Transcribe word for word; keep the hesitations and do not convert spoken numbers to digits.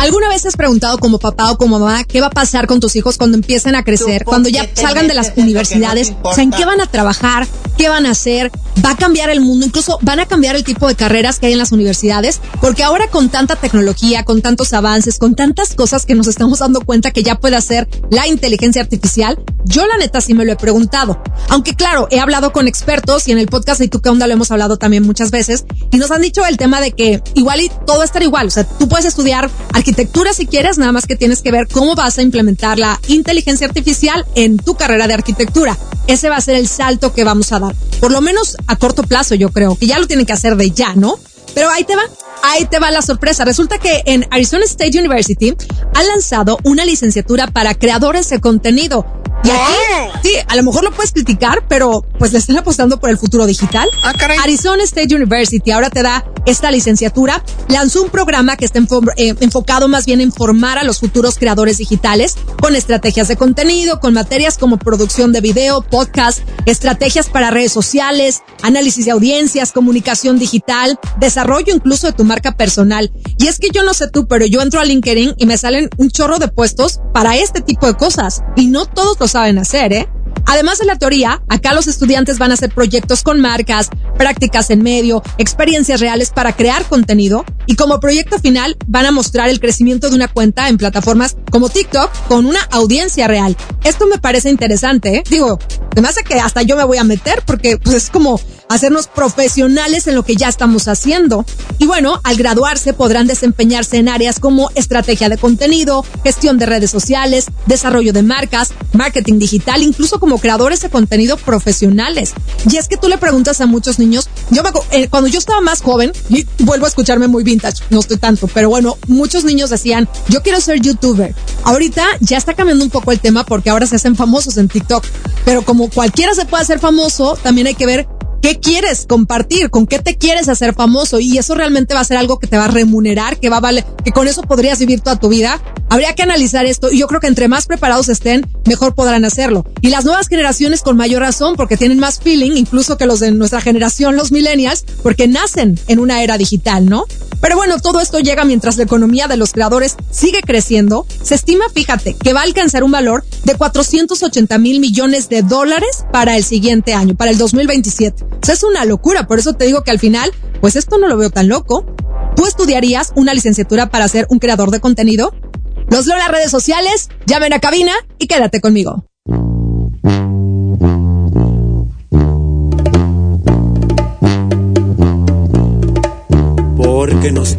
¿Alguna vez has preguntado como papá o como mamá qué va a pasar con tus hijos cuando empiecen a crecer, cuando ya salgan de las universidades? No, o sea, ¿en qué van a trabajar? ¿Qué van a hacer? ¿Va a cambiar el mundo? Incluso van a cambiar el tipo de carreras que hay en las universidades, porque ahora con tanta tecnología, con tantos avances, con tantas cosas que nos estamos dando cuenta que ya puede hacer la inteligencia artificial, yo la neta sí me lo he preguntado. Aunque claro, he hablado con expertos y en el podcast de ¿Y tú qué onda? Lo hemos hablado también muchas veces y nos han dicho el tema de que igual y todo va a estar igual. O sea, tú puedes estudiar arquitectura si quieres, nada más que tienes que ver cómo vas a implementar la inteligencia artificial en tu carrera de arquitectura. Ese va a ser el salto que vamos a dar. Por lo menos a corto plazo, yo creo que ya lo tienen que hacer de ya, ¿no? Pero ahí te va, ahí te va la sorpresa. Resulta que en Arizona State University han lanzado una licenciatura para creadores de contenido. Y aquí, sí, a lo mejor lo puedes criticar, pero pues le están apostando por el futuro digital. Ah, caray. Arizona State University ahora te da esta licenciatura. Lanzó un programa que está enfo- eh, enfocado más bien en formar a los futuros creadores digitales con estrategias de contenido, con materias como producción de video, podcast, estrategias para redes sociales, análisis de audiencias, comunicación digital, desarrollo incluso de tu marca personal. Y es que yo no sé tú, pero yo entro a LinkedIn y me salen un chorro de puestos para este tipo de cosas. Y no todos los saben hacer, ¿eh? Además de la teoría, acá los estudiantes van a hacer proyectos con marcas, prácticas en medio, experiencias reales para crear contenido y como proyecto final van a mostrar el crecimiento de una cuenta en plataformas como TikTok con una audiencia real. Esto me parece interesante, ¿eh? Digo, me hace que hasta yo me voy a meter porque pues es como hacernos profesionales en lo que ya estamos haciendo. Y bueno, al graduarse podrán desempeñarse en áreas como estrategia de contenido, gestión de redes sociales, desarrollo de marcas, marketing digital, incluso como creadores de contenido profesionales. Y es que tú le preguntas a muchos niños, yo me, eh, cuando yo estaba más joven, y vuelvo a escucharme muy vintage, no estoy tanto, pero bueno, muchos niños decían, yo quiero ser youtuber. Ahorita ya está cambiando un poco el tema porque ahora se hacen famosos en TikTok, pero como cualquiera se puede hacer famoso, también hay que ver ¿qué quieres compartir? ¿Con qué te quieres hacer famoso? Y eso realmente va a ser algo que te va a remunerar, que va a valer, que con eso podrías vivir toda tu vida. Habría que analizar esto y yo creo que entre más preparados estén, mejor podrán hacerlo. Y las nuevas generaciones con mayor razón, porque tienen más feeling, incluso que los de nuestra generación, los millennials, porque nacen en una era digital, ¿no? Pero bueno, todo esto llega mientras la economía de los creadores sigue creciendo. Se estima, fíjate, que va a alcanzar un valor de cuatrocientos ochenta mil millones de dólares para el siguiente año, para el dos mil veintisiete. O sea, es una locura, por eso te digo que al final, pues esto no lo veo tan loco. ¿Tú estudiarías una licenciatura para ser un creador de contenido? Los leo en las redes sociales, llamen a cabina y quédate conmigo. Porque nos